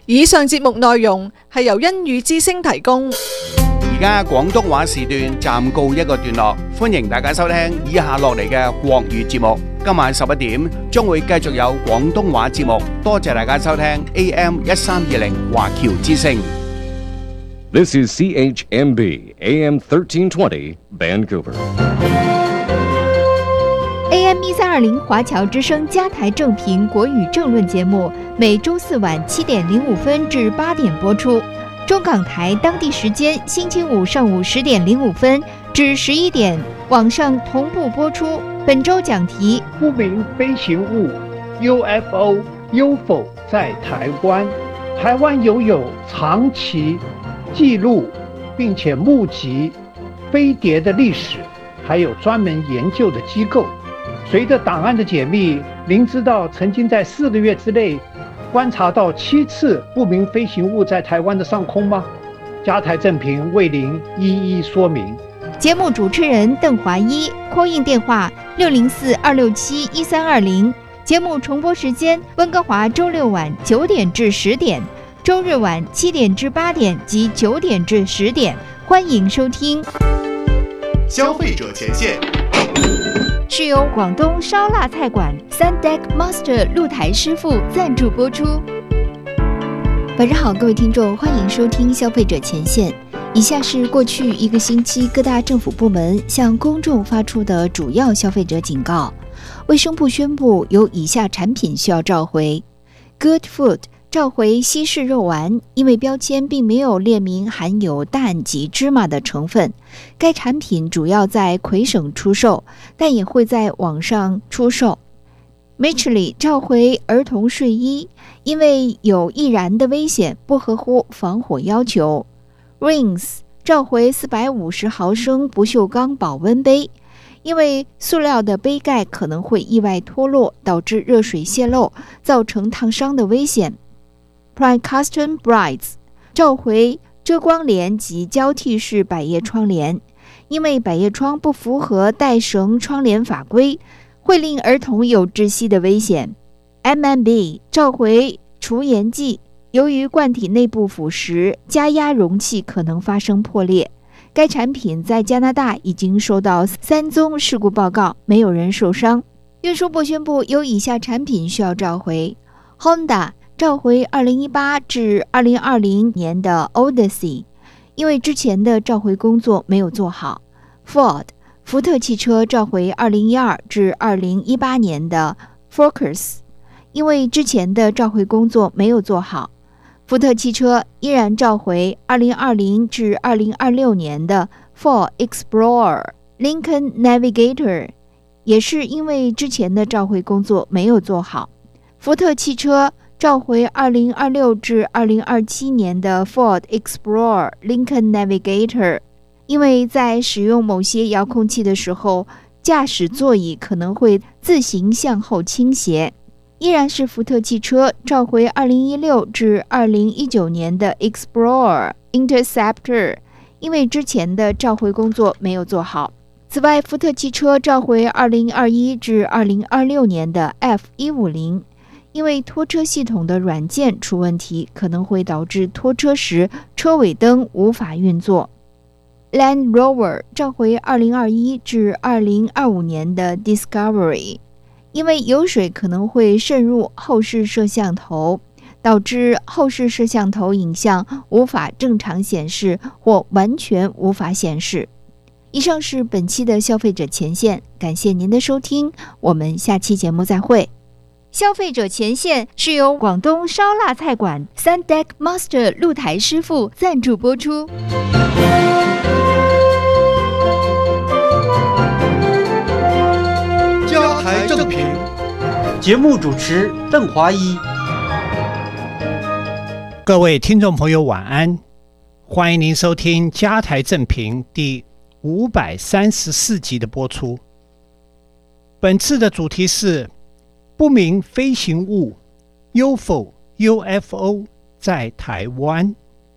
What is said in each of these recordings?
以上節目內容係由恩語之聲提供。 而家廣東話時段暫告一個段落，歡迎大家收聽以下落嚟嘅國語節目。今晚11點將會繼續有廣東話節目，多謝大家收聽 AM 1320華僑之聲。 This is CHMB AM 1320 Vancouver。 AM 1320华侨之声加台正评国语政论节目，每周四晚7点05分至8点播出。中港台当地时间星期五上午10点05分至11点，网上同步播出。本周讲题： 不明飞行物 UFO 在台湾。台湾拥有长期记录并且目击飞碟的历史，还有专门研究的机构。随着档案的解密，您知道曾经在4个月之内观察到7次不明飞行物在台湾的上空吗？加台正评为您一一说明。 节目主持人邓华一，call in电话604-267-1320。节目重播时间：温哥华周六晚9点至10点，周日晚7点至8点及9点至10点。欢迎收听。 消费者前线是由广东烧腊菜馆 Sundeck Master 露台师傅赞助播出。晚上好，各位听众，欢迎收听消费者前线。以下是过去1个星期各大政府部门向公众发出的主要消费者警告。卫生部宣布有以下产品需要召回： Good Food 召回西式肉丸，因为标签并没有列明含有蛋及芝麻的成分。该产品主要在魁省出售，但也会在网上出售。Mitchell 召回儿童睡衣，因为有易燃的危险，不合乎防火要求。Rings 召回450毫升不锈钢保温杯，因为塑料的杯盖可能会意外脱落，导致热水泄漏，造成烫伤的危险。Prime Custom Brides 召回遮光帘及交替式百叶窗帘，因为百叶窗不符合带绳窗帘法规，会令儿童有窒息的危险。M&B 召回除盐剂，由于罐体内部腐蚀，加压容器可能发生破裂。该产品在加拿大已经收到3宗事故报告，没有人受伤。运输部宣布有以下产品需要召回： Honda 召回2018至2020年的 Odyssey， 因为之前的召回工作没有做好。 Ford 福特汽车召回2012至2018年的 Focus， 因为之前的召回工作没有做好。福特汽车依然召回2020至2026年的 Ford Explorer、Lincoln Navigator， 也是因为之前的召回工作没有做好。福特汽车召回2026至2027年的 Ford Explorer、Lincoln Navigator， 因为在使用某些遥控器的时候，驾驶座椅可能会自行向后倾斜。依然是福特汽车召回2016至2019年的 Explorer、Interceptor， 因为之前的召回工作没有做好。此外，福特汽车召回2021至2026年的 F150， 因为拖车系统的软件出问题，可能会导致拖车时车尾灯无法运作。Land Rover 召回2021至2025年的 Discovery，因为油水可能会渗入后视摄像头，导致后视摄像头影像无法正常显示或完全无法显示。以上是本期的消费者前线，感谢您的收听，我们下期节目再会。消费者前线是由广东烧腊菜馆 Sundeck Master 露台师傅赞助播出。 加台正评， 节目主持邓华一。 各位听众朋友晚安，欢迎您收听加台正评第534集的播出。本次的主题是不明飞行物 UFO 在台湾。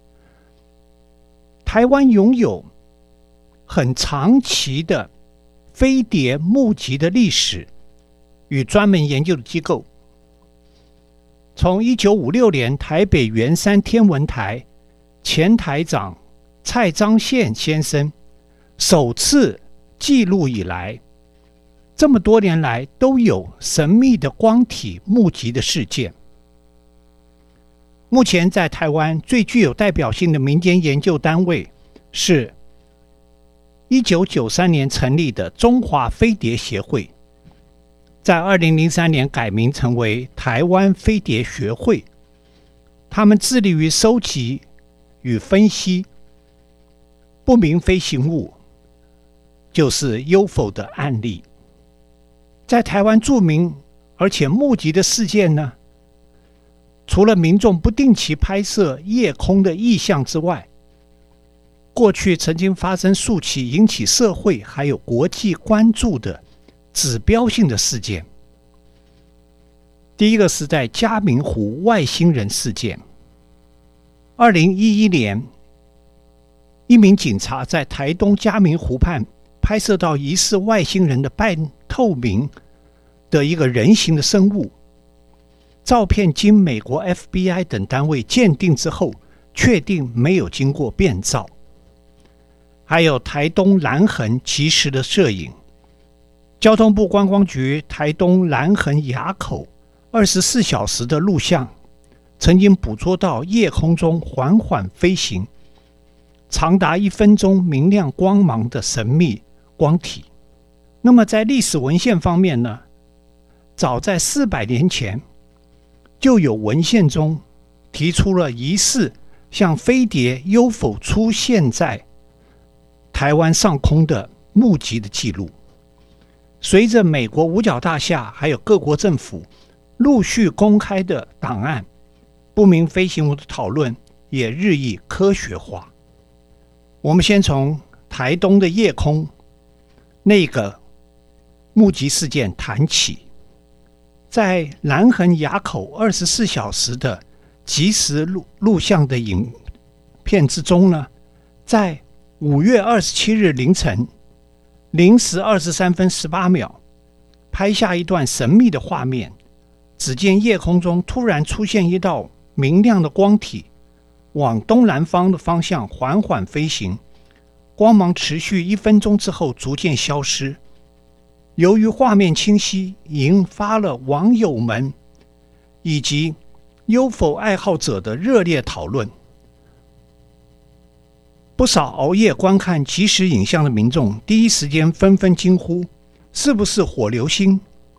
台湾拥有很长期的飞碟目击的历史与专门研究的机构。 从1956年台北圆山天文台前台长蔡章宪先生首次记录以来，这么多年来都有神秘的光体目击的事件。目前在台湾最具有代表性的民间研究单位是1993年成立的中华飞碟协会，在2003年改名成为台湾飞碟学会。他们致力于收集与分析不明飞行物，就是 UFO 的案例。在台湾著名而且目击的事件呢，除了民众不定期拍摄夜空的异象之外，过去曾经发生数起引起社会还有国际关注的指标性的事件。第一个是在嘉明湖外星人事件。2011年，一名警察在台东嘉明湖畔拍摄到疑似外星人的半透明的一个人形的生物。照片经美国 FBI 等单位鉴定之后，确定没有经过变造。还有台东蓝痕即时的摄影，交通部观光局台东蓝痕垭口24小时的录像，曾经捕捉到夜空中缓缓飞行长达1分钟明亮光芒的神秘光体。那么在历史文献方面呢，早在400年前就有文献中提出了疑似像飞碟 UFO 出现在台湾上空的目击的记录。随着美国五角大厦还有各国政府陆续公开的档案，不明飞行物的讨论也日益科学化。我们先从台东的夜空那个目击事件谈起。在蓝痕垭口24小时的即时录像的影片之中呢，在5月27日凌晨0时23分18秒拍下一段神秘的画面。只见夜空中突然出现一道明亮的光体，往东南方的方向缓缓飞行，光芒持续1分钟之后逐渐消失。由于画面清晰，引发了网友们以及 UFO 爱好者的热烈讨论。不少熬夜观看即时影像的民众第一时间纷纷惊呼，是不是火流星？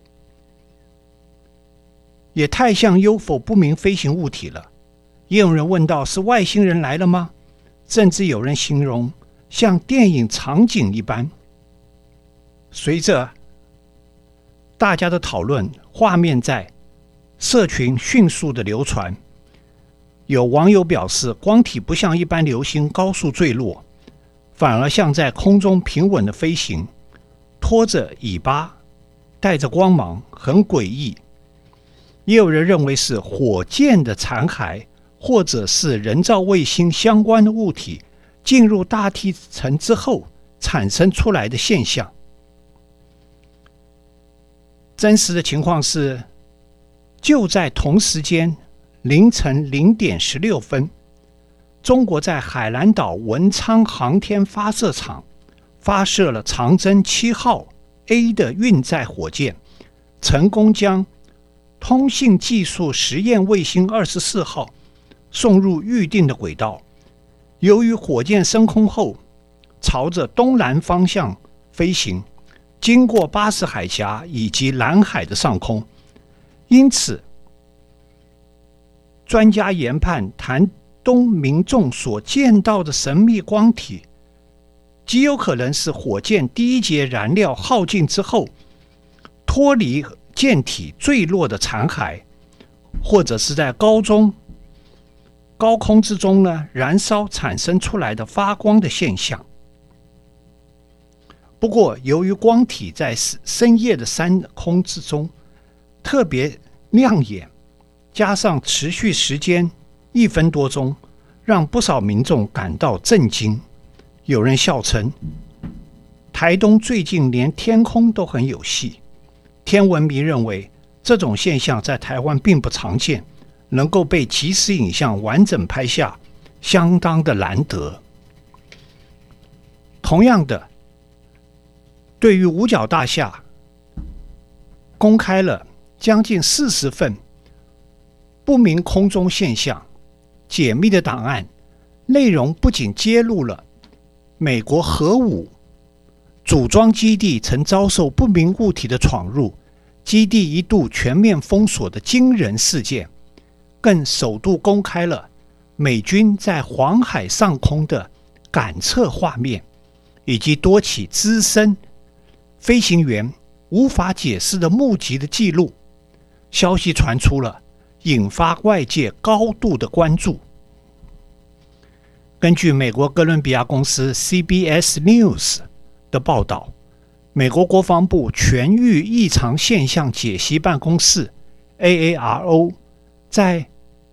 也太像 UFO 不明飞行物体了。也有人问到，是外星人来了吗？甚至有人形容像电影场景一般。随着大家的讨论，画面在社群迅速的流传。有网友表示，光体不像一般流星高速坠落，反而像在空中平稳的飞行，拖着尾巴，带着光芒，很诡异。也有人认为是火箭的残骸，或者是人造卫星相关的物体进入大气层之后产生出来的现象。真实的情况是，就在同时间凌晨0点16分，中国在海南岛文昌航天发射场发射了长征7号 A 的运载火箭，成功将通信技术实验卫星24号送入预定的轨道。由于火箭升空后朝着东南方向飞行，经过巴士海峡以及南海的上空，因此专家研判台东民众所见到的神秘光体极有可能是火箭第一节燃料耗尽之后脱离舰体坠落的残骸，或者是在高空之中呢燃烧产生出来的发光的现象。不过由于光体在深夜的山空之中特别亮眼，加上持续时间1分多钟，让不少民众感到震惊。有人笑称，台东最近连天空都很有戏。天文迷认为，这种现象在台湾并不常见， 能够被即时影像完整拍下，相当的难得。同样的，对于五角大厦公开了将近40份不明空中现象解密的档案，内容不仅揭露了美国核武组装基地曾遭受不明物体的闯入，基地一度全面封锁的惊人事件，更首度公开了美军在黄海上空的感测画面，以及多起资深飞行员无法解释的目击的记录。消息传出了，引发外界高度的关注。根据美国哥伦比亚公司 CBS News 的报道，美国国防部全域异常现象解析办公室 AARO 在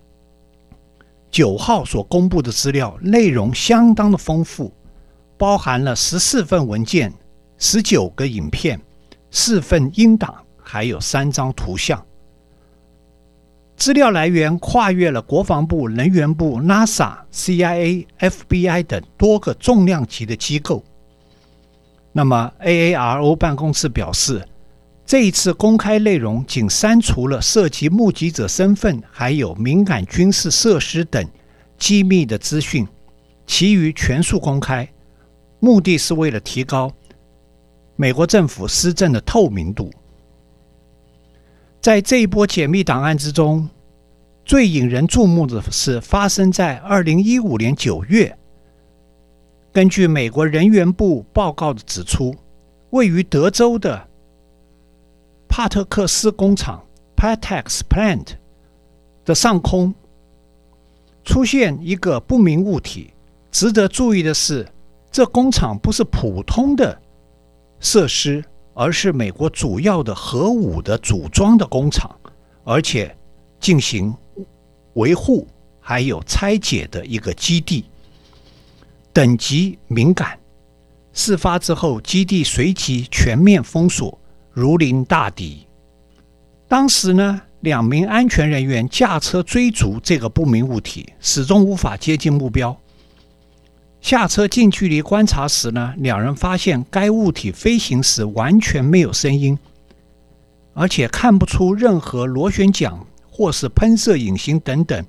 9号所公布的资料内容相当的丰富，包含了14份文件、19个影片、4份音档，还有3张图像。资料来源跨越了国防部、能源部、NASA、CIA、FBI 等多个重量级的机构。那么 AARO 办公室表示，这一次公开内容仅删除了涉及目击者身份还有敏感军事设施等机密的资讯，其余全数公开，目的是为了提高美国政府施政的透明度。在这一波解密档案之中，最引人注目的是发生在2015年9月。根据美国人员部报告的指出，位于德州的帕特克斯工厂 Patex Plant 的上空出现一个不明物体。值得注意的是，这工厂不是普通的设施，而是美国主要的核武的组装的工厂，而且进行维护还有拆解的一个基地，等级敏感。事发之后，基地随即全面封锁，如临大敌。当时呢，2名安全人员驾车追逐这个不明物体，始终无法接近目标。下车近距离观察时呢，2人发现该物体飞行时完全没有声音，而且看不出任何螺旋桨或是喷射引擎等等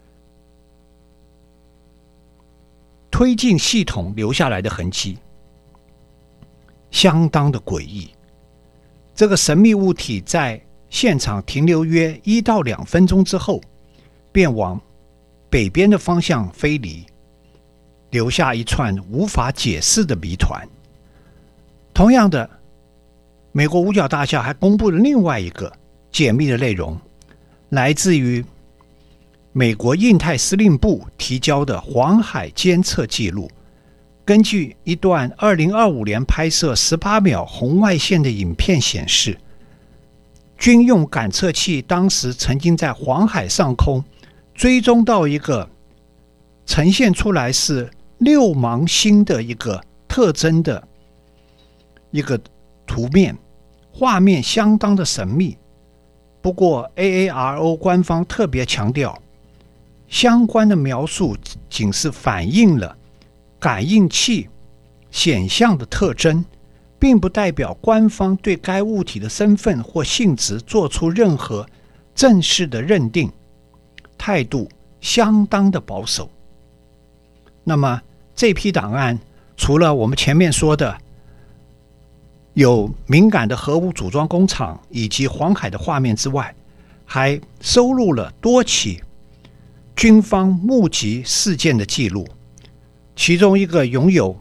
推进系统留下来的痕迹，相当的诡异。这个神秘物体在现场停留约1到2分钟之后，便往北边的方向飞离，留下一串无法解释的谜团。同样的，美国五角大厦还公布了另外一个解密的内容，来自于美国印太司令部提交的黄海监测记录。根据一段2025年拍摄18秒红外线的影片显示，军用感测器当时曾经在黄海上空追踪到一个呈现出来是6芒星的一个特征的一个图面，画面相当的神秘。不过 AARO 官方特别强调，相关的描述仅是反映了感应器显像的特征，并不代表官方对该物体的身份或性质做出任何正式的认定，态度相当的保守。那么这批档案除了我们前面说的有敏感的核武组装工厂以及黄海的画面之外，还收录了多起军方目击事件的记录。其中一个拥有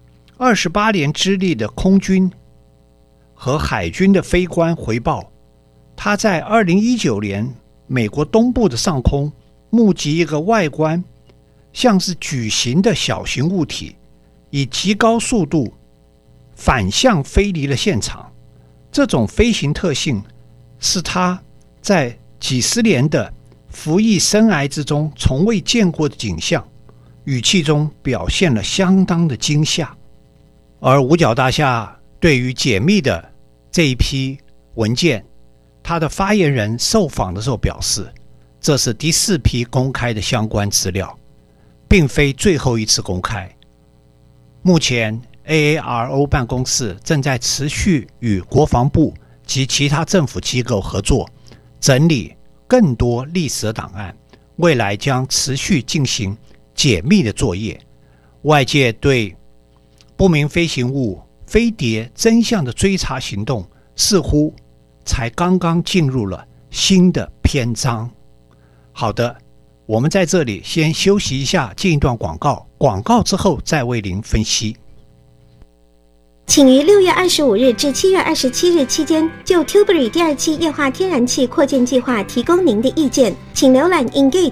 28年资历的空军和海军的飞官回报，他在2019年美国东部的上空目击一个外观像是矩形的小型物体，以极高速度反向飞离了现场。这种飞行特性是他在几十年的服役生涯之中从未见过的景象，语气中表现了相当的惊吓。而五角大厦对于解密的这一批文件，他的发言人受访的时候表示， 这是第4批公开的相关资料，并非最后一次公开。目前 AARO 办公室正在持续与国防部及其他政府机构合作，整理更多历史档案，未来将持续进行解密的作业。外界对不明飞行物飞碟真相的追查行动似乎才刚刚进入了新的篇章。好的，我们在这里先休息一下，进一段广告，广告之后再为您分析。 请于6月25日至7月27日期间就 Tilbury 第2期液化天然气扩建计划提供您的意见，请浏览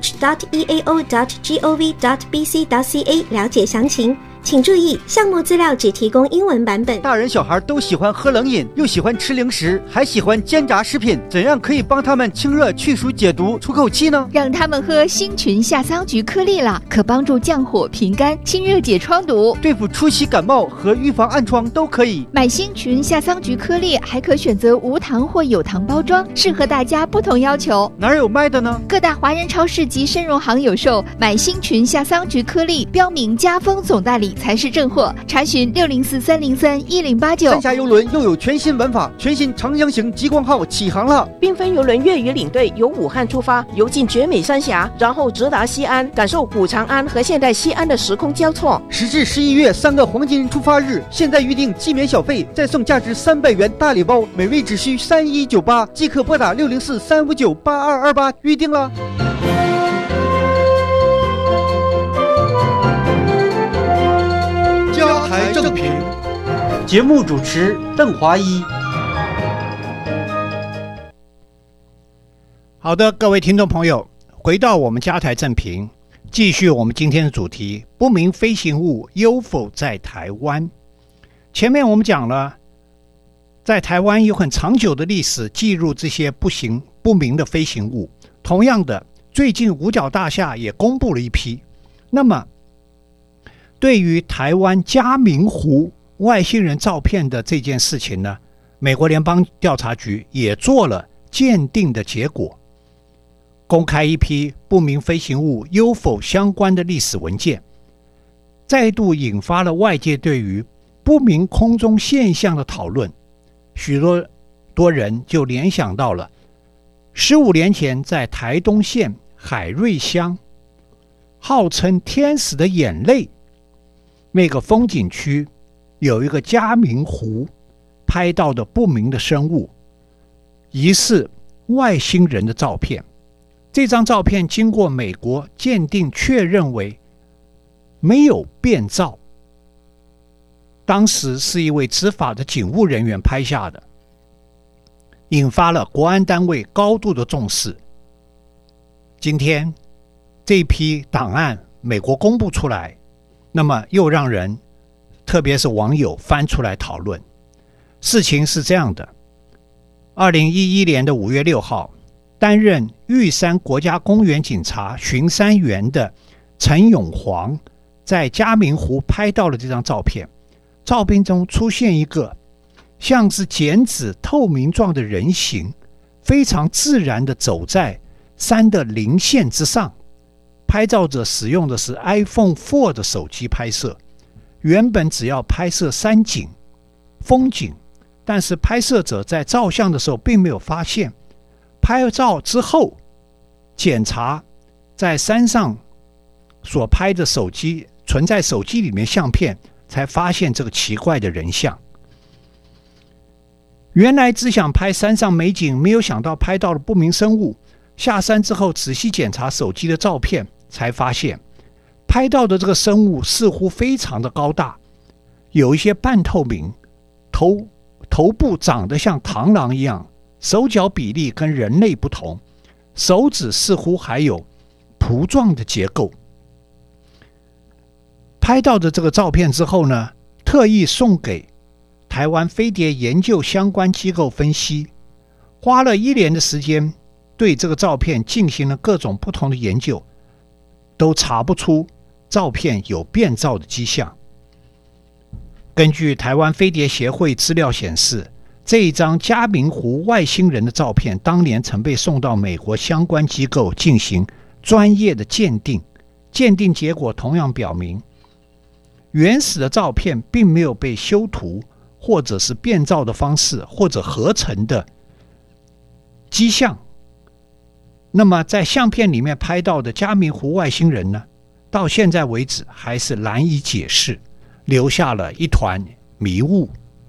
engage.eao.gov.bc.ca 了解详情。请注意，项目资料只提供英文版本。 大人小孩都喜欢喝冷饮，又喜欢吃零食，还喜欢煎炸食品，怎样可以帮他们清热去暑解毒出口气呢？ 让他们喝星群夏桑菊颗粒啦，可帮助降火平肝、清热解疮毒， 对付出席感冒和预防暗疮都可以。 买星群夏桑菊颗粒还可选择无糖或有糖包装，适合大家不同要求。 哪有卖的呢？ 各大华人超市及深荣行有售。买星群夏桑菊颗粒，标明家丰总代理才是正货。查询604-303-1089。 三峡邮轮又有全新玩法，全新长江型极光号起航了。 缤纷邮轮粤语领队由武汉出发，游进绝美三峡，然后直达西安，感受古长安和现代西安的时空交错。 时至11月3个黄金出发日，现在预订即免小费，再送价值300元大礼包，每位只需3198，即可拨打604-359-8228预订了。 家台正平， 节目主持邓华一。 好的，各位听众朋友，回到我们家台正评，继续我们今天的主题：不明飞行物 UFO 在台湾。前面我们讲了，在台湾有很长久的历史记录这些不明的飞行物。同样的，最近五角大厦也公布了一批。那么对于台湾嘉明湖外星人照片的这件事情呢，美国联邦调查局也做了鉴定的结果，公开一批不明飞行物 UFO 相关的历史文件，再度引发了外界对于不明空中现象的讨论。许多人就联想到了15年前在台东县海瑞乡号称天使的眼泪那个风景区有一个嘉明湖拍到的不明的生物，疑似外星人的照片。这张照片经过美国鉴定确认为没有变造，当时是一位执法的警务人员拍下的，引发了国安单位高度的重视。今天这批档案美国公布出来，那么又让人特别是网友翻出来讨论。事情是这样的，2011年的5月6号，担任玉山国家公园警察巡山员的陈永煌在嘉明湖拍到了这张照片。照片中出现一个像是剪纸透明状的人形，非常自然地走在山的零线之上。拍照者使用的是 iPhone 4的手机拍摄，原本只要拍摄山景、风景，但是拍摄者在照相的时候并没有发现。拍照之后，检查在山上所拍的手机存在手机里面相片，才发现这个奇怪的人像。原来只想拍山上美景，没有想到拍到了不明生物。下山之后仔细检查手机的照片，才发现拍到的这个生物似乎非常的高大，有一些半透明，头部长得像螳螂一样，手脚比例跟人类不同，手指似乎还有蹼状的结构。拍到的这个照片之后呢，特意送给台湾飞碟研究相关机构分析，花了1年的时间对这个照片进行了各种不同的研究，都查不出照片有变造的迹象。根据台湾飞碟协会资料显示， 这一张嘉明湖外星人的照片当年曾被送到美国相关机构进行专业的鉴定，鉴定结果同样表明，原始的照片并没有被修图或者是变造的方式或者合成的迹象。那么在相片里面拍到的嘉明湖外星人呢，到现在为止还是难以解释，留下了一团迷雾。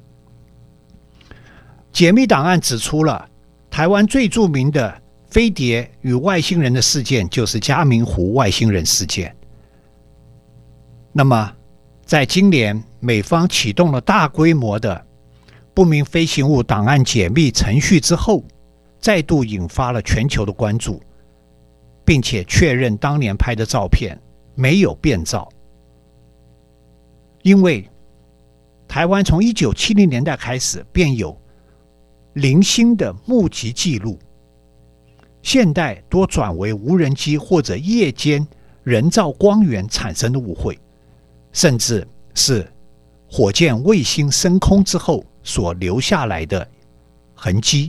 解密档案指出了台湾最著名的飞碟与外星人的事件就是嘉明湖外星人事件。那么在今年美方启动了大规模的不明飞行物档案解密程序之后，再度引发了全球的关注，并且确认当年拍的照片没有变造。因为台湾从1970年代开始便有零星的目击记录，现代多转为无人机或者夜间人造光源产生的误会，甚至是火箭卫星升空之后所留下来的痕迹。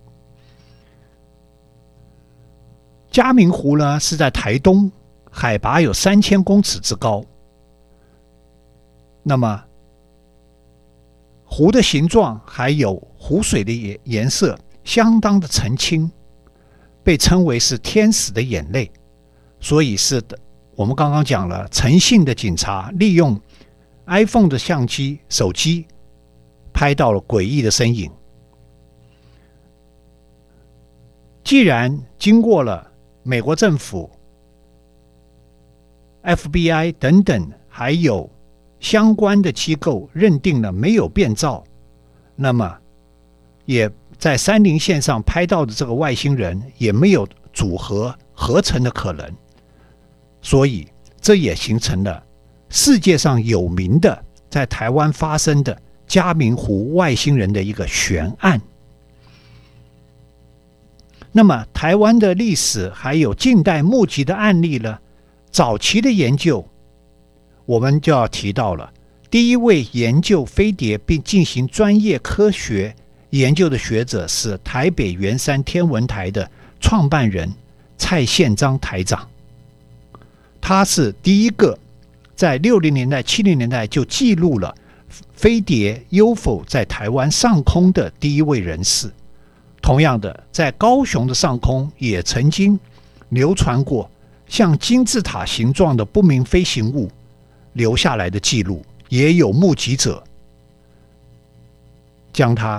嘉明湖呢是在台东，海拔有3000公尺之高。那么湖的形状还有湖水的颜色相当的澄清，被称为是天使的眼泪。所以是的，我们刚刚讲了，诚信的警察利用 iPhone 的相机手机拍到了诡异的身影。既然经过了美国政府 FBI 等等还有相关的机构认定了没有变造，那么也在山林线上拍到的这个外星人也没有组合合成的可能，所以这也形成了世界上有名的在台湾发生的嘉明湖外星人的一个悬案。那么台湾的历史还有近代目击的案例呢，早期的研究我们就要提到了第一位研究飞碟并进行专业科学研究的学者是台北圆山天文台的创办人蔡宪章台长。他是第一个在60年代70年代就记录了飞碟 UFO 在台湾上空的第一位人士。同样的，在高雄的上空也曾经流传过像金字塔形状的不明飞行物留下来的记录，也有目击者将它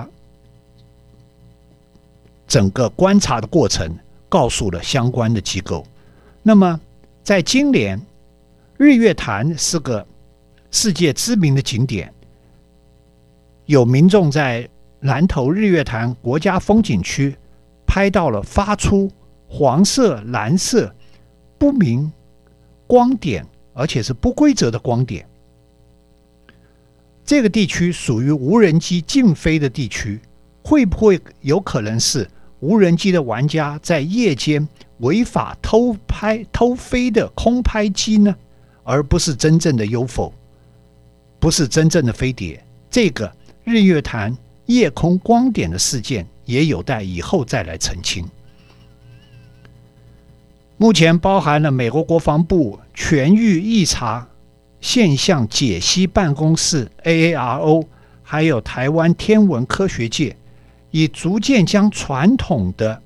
整个观察的过程告诉了相关的机构。那么在今年，日月潭是个世界知名的景点，有民众在南投日月潭国家风景区拍到了发出黄色、蓝色不明光点，而且是不规则的光点。这个地区属于无人机禁飞的地区，会不会有可能是无人机的玩家在夜间违法偷飞的空拍机呢？而不是真正的 UFO， 不是真正的飞碟。这个日月潭夜空光点的事件也有待以后再来澄清。目前包含了美国国防部全域异常现象解析办公室 AARO， 还有台湾天文科学界，已逐渐将传统的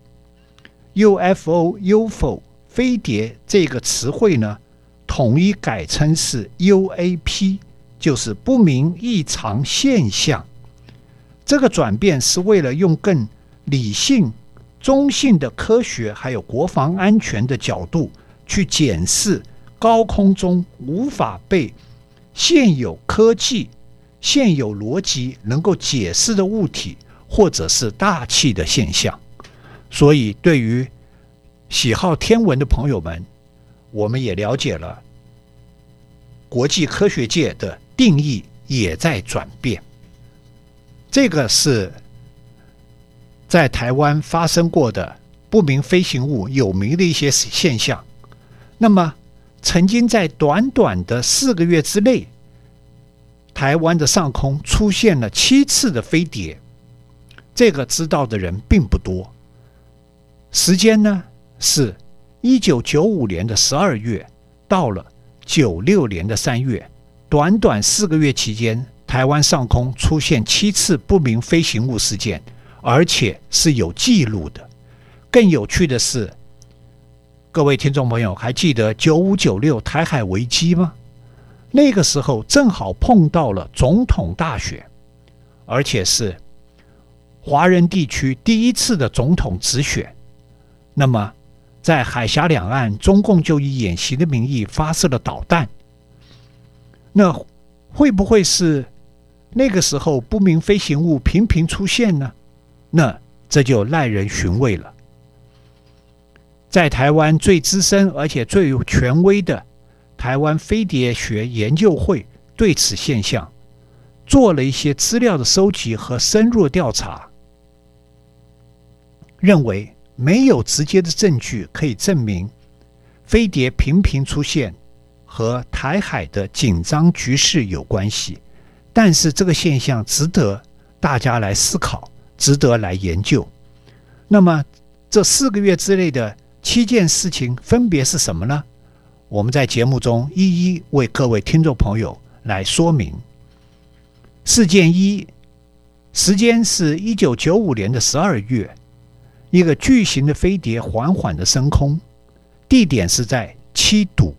UFO 飞碟这个词汇呢，统一改称是 UAP， 就是不明异常现象。这个转变是为了用更理性、中性的科学还有国防安全的角度去检视高空中无法被现有科技、现有逻辑能够解释的物体，或者是大气的现象。所以对于喜好天文的朋友们，我们也了解了国际科学界的定义也在转变。这个是在台湾发生过的不明飞行物有名的一些现象。那么曾经在短短的4个月之内，台湾的上空出现了7次的飞碟， 这个知道的人并不多。时间呢是1995年的12月到了96年的3月，短短4个月期间，台湾上空出现7次不明飞行物事件，而且是有记录的。更有趣的是，各位听众朋友还记得95、96台海危机吗？那个时候正好碰到了总统大选，而且是华人地区第一次的总统直选。那么在海峡两岸，中共就以演习的名义发射了导弹，那会不会是那个时候不明飞行物频频出现呢？那这就耐人寻味了。在台湾最资深而且最有权威的台湾飞碟学研究会对此现象做了一些资料的收集和深入的调查，认为没有直接的证据可以证明飞碟频频出现和台海的紧张局势有关系，但是这个现象值得大家来思考，值得来研究。那么这4个月之内的7件事情分别是什么呢？我们在节目中一一为各位听众朋友来说明。事件1，时间是1995年的12月，一个巨型的飞碟缓缓的升空，地点是在七堵。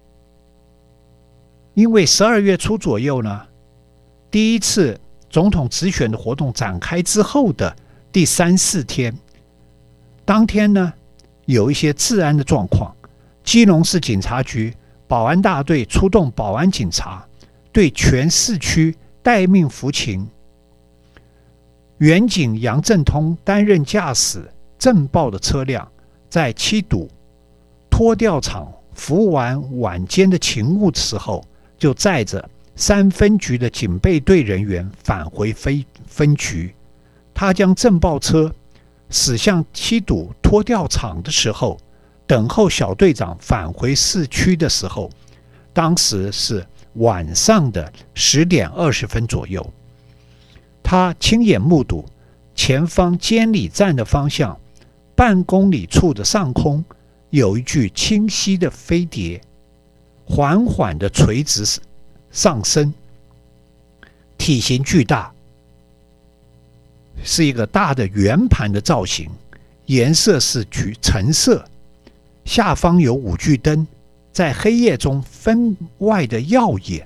因为12月初左右呢，第一次总统直选的活动展开之后的第3、4天，当天呢有一些治安的状况，基隆市警察局保安大队出动保安警察，对全市区待命服勤。远警杨正通担任驾驶震爆的车辆，在七堵拖吊场服务完晚间的勤务的时候，就载着3分局的警备队人员返回分局。他将震爆车驶向七堵拖吊场的时候，等候小队长返回市区的时候，当时是晚上的10点20分左右。他亲眼目睹前方监理站的方向半公里处的上空有一具清晰的飞碟缓缓地垂直上升，体型巨大，是一个大的圆盘的造型，颜色是橙色，下方有5具灯，在黑夜中分外的耀眼。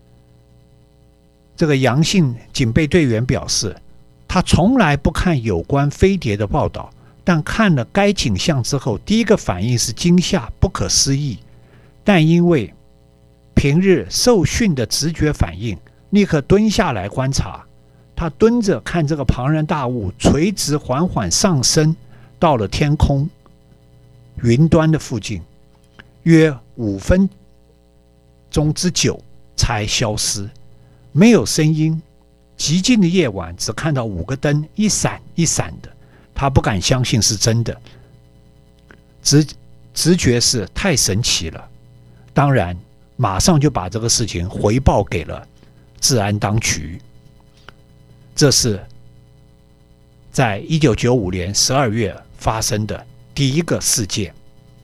这个杨姓警备队员表示，他从来不看有关飞碟的报道，但看了该景象之后，第一个反应是惊吓、不可思议，但因为平日受训的直觉反应，立刻蹲下来观察。他蹲着看这个庞然大物垂直缓缓上升到了天空云端的附近，约5分钟之久才消失，没有声音。寂静的夜晚，只看到5个灯一闪一闪的，他不敢相信是真的，直觉是太神奇了。当然马上就把这个事情回报给了治安当局。这是在1995年12月发生的第一个事件。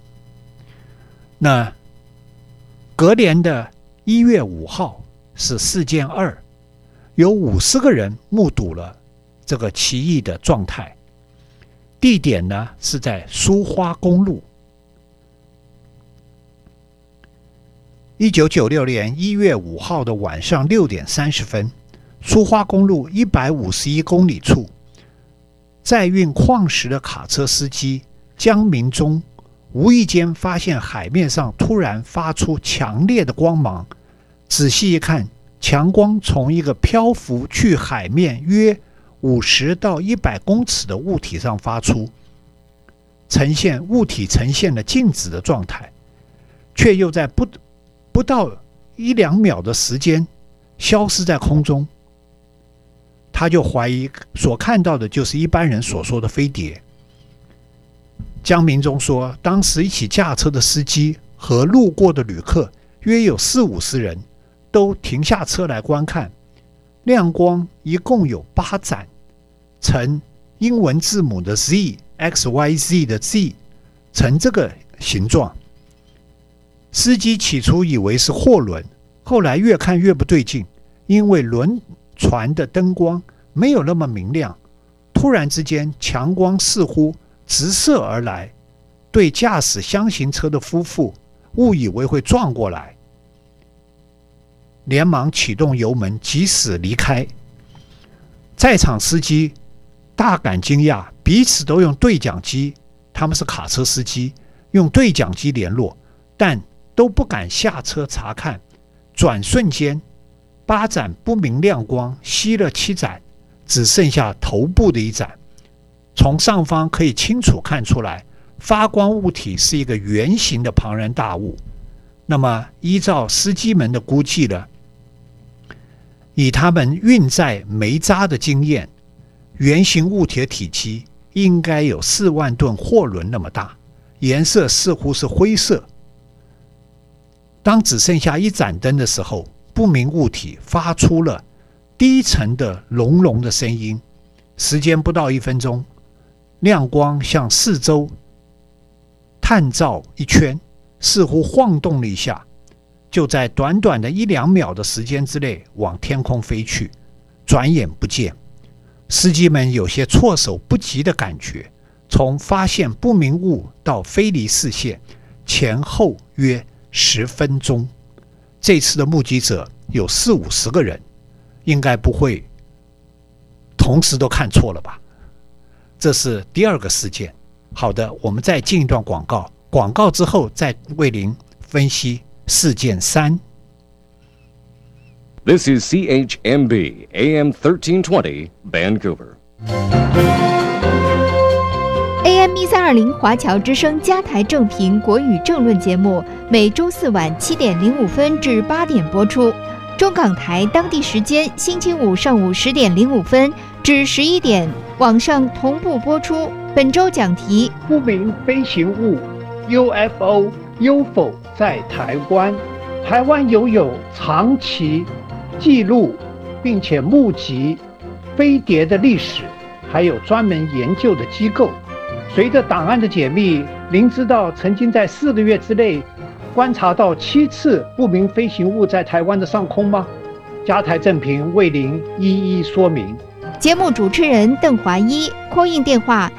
那隔年的1月5号是事件2，有50个人目睹了这个奇异的状态，地点呢是在苏花公路。1996年1月5号的晚上6点30分，苏花公路151公里处，载运矿石的卡车司机江明忠无意间发现海面上突然发出强烈的光芒，仔细一看，强光从一个漂浮去海面约50到100公尺的物体上发出，物体呈现了静止的状态，却又在不到1-2秒的时间消失在空中。他就怀疑所看到的就是一般人所说的飞碟。江明忠说，当时一起驾车的司机和路过的旅客约有40-50人，都停下车来观看。亮光一共有8盏，呈英文字母的 Z，XYZ 的 Z 成这个形状。司机起初以为是货轮，后来越看越不对劲，因为轮船的灯光没有那么明亮，突然之间强光似乎直射而来，对驾驶箱型车的夫妇误以为会撞过来，连忙启动油门急驶离开。在场司机大感惊讶，彼此都用对讲机，他们是卡车司机，用对讲机联络，但都不敢下车查看。转瞬间8盏不明亮光熄了7盏，只剩下头部的1盏。从上方可以清楚看出来，发光物体是一个圆形的庞然大物。那么依照司机们的估计呢，以他们运载煤渣的经验，圆形物体的体积应该有4万吨货轮那么大，颜色似乎是灰色。当只剩下1盏灯的时候，不明物体发出了低沉的隆隆的声音，时间不到1分钟，亮光向四周探照一圈，似乎晃动了一下，就在短短的1-2秒的时间之内往天空飞去，转眼不见。司机们有些措手不及的感觉，从发现不明物到飞离视线前后约10分钟。这次的目击者有40-50个人，应该不会同时都看错了吧？这是第2个事件。好的，我们再进一段广告，广告之后再为您分析事件3。 This is CHMB AM 1320 Vancouver. AM 1320华侨之声加台正评国语政论节目，每周4晚7点05分至8点播出。中港台当地时间星期五上午10点05分至11点，网上同步播出。本周讲题： 不明飞行物 UFO 有否在台湾？台湾拥有长期记录并且目击飞碟的历史，还有专门研究的机构。随着档案的解密，您知道曾经在4个月之内观察到7次不明飞行物在台湾的上空吗？加台正评为您一一说明。 节目主持人邓华一，call in电话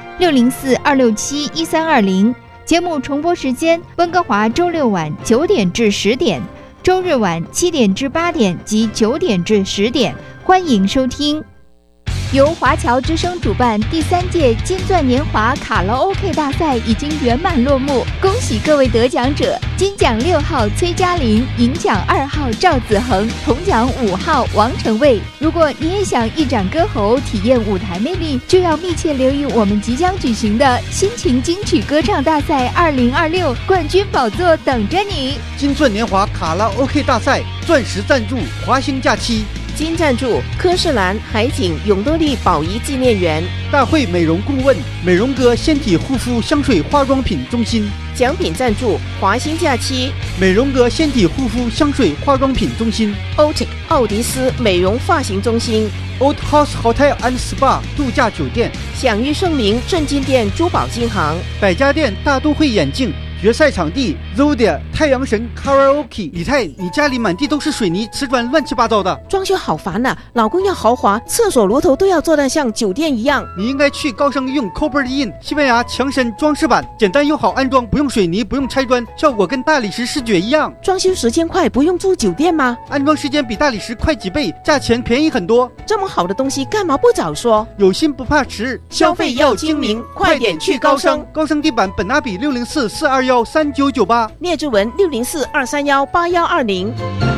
604-267-1320。节目重播时间：温哥华周6晚9点至10点，周日晚7点至8点及9点至10点。欢迎收听。由华侨之声主办第3届金钻年华卡拉 OK 大赛已经圆满落幕，恭喜各位得奖者！金奖6号崔嘉玲，银奖2号赵子恒，铜奖5号王成卫。如果你也想一展歌喉，体验舞台魅力，就要密切留意我们即将举行的新情金曲歌唱大赛2026，冠军宝座等着你！ 金钻年华卡拉 OK 大赛钻石赞助华兴假期， 金赞助科士兰海景永乐利宝仪纪念园， 大会美容顾问美容哥纤体护肤香水化妆品中心， 奖品赞助华兴假期美容哥纤体护肤香水化妆品中心， Otic 奥迪斯美容发型中心， Old House Hotel and Spa 度假酒店， 享誉盛名正金店珠宝金行， 百家店大都会眼镜，决赛场地 Zodia 太阳神 Karaoke。 李太，你家里满地都是水泥瓷砖，乱七八糟的， 装修好烦啊，老公要豪华，厕所螺头都要做得像酒店一样。 你应该去高盛用 Copper In 西班牙强身装饰板，简单又好安装，不用水泥，不用拆砖，效果跟大理石视觉一样。 装修时间快，不用住酒店吗？ 安装时间比大理石快几倍，价钱便宜很多。 这么好的东西干嘛不早说？ 有心不怕迟， 消费要精明，快点去高盛。 高盛地板本拿比604-421-3998， 聂志文604-231-8120。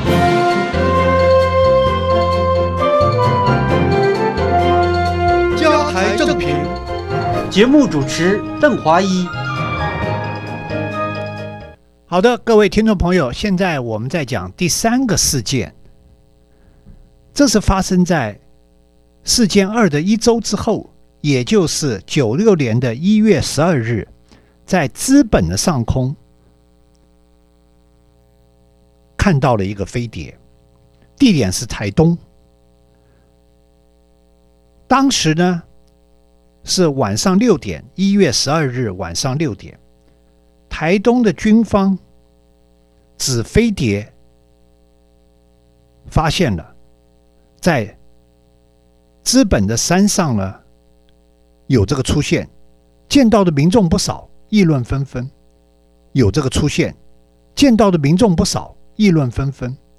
加台正评， 节目主持邓华一。 好的，各位听众朋友，现在我们在讲第3个事件，这是发生在事件2的1周之后，也就是96年的1月12日，在资本的上空看到了一个飞碟，地点是台东。当时呢， 是晚上6点，1月12日晚上6点，台东的军方指飞碟发现了在资本的山上呢有这个出现，见到的民众不少，议论纷纷。有这个出现，见到的民众不少，议论纷纷。